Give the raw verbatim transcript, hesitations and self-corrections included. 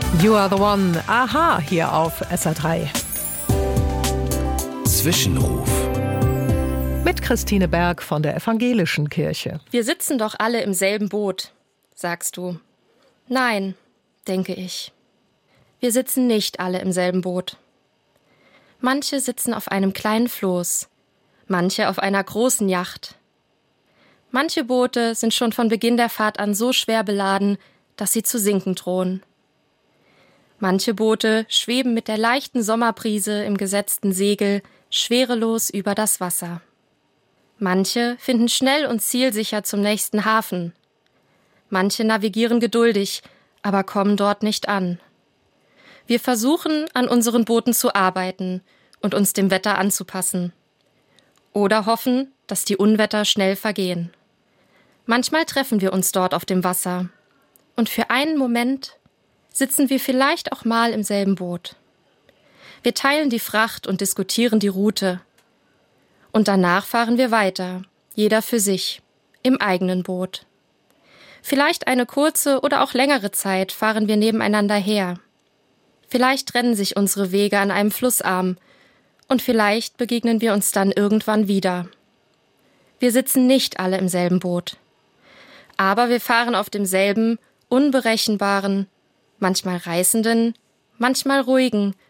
You are the one. Aha, hier auf S R drei. Zwischenruf. Mit Christine Berg von der Evangelischen Kirche. Wir sitzen doch alle im selben Boot, sagst du. Nein, denke ich. Wir sitzen nicht alle im selben Boot. Manche sitzen auf einem kleinen Floß, manche auf einer großen Yacht. Manche Boote sind schon von Beginn der Fahrt an so schwer beladen, dass sie zu sinken drohen. Manche Boote schweben mit der leichten Sommerbrise im gesetzten Segel schwerelos über das Wasser. Manche finden schnell und zielsicher zum nächsten Hafen. Manche navigieren geduldig, aber kommen dort nicht an. Wir versuchen, an unseren Booten zu arbeiten und uns dem Wetter anzupassen. Oder hoffen, dass die Unwetter schnell vergehen. Manchmal treffen wir uns dort auf dem Wasser. Und für einen Moment sitzen wir vielleicht auch mal im selben Boot. Wir teilen die Fracht und diskutieren die Route. Und danach fahren wir weiter, jeder für sich, im eigenen Boot. Vielleicht eine kurze oder auch längere Zeit fahren wir nebeneinander her. Vielleicht trennen sich unsere Wege an einem Flussarm und vielleicht begegnen wir uns dann irgendwann wieder. Wir sitzen nicht alle im selben Boot. Aber wir fahren auf demselben, unberechenbaren, manchmal reißenden, manchmal ruhigen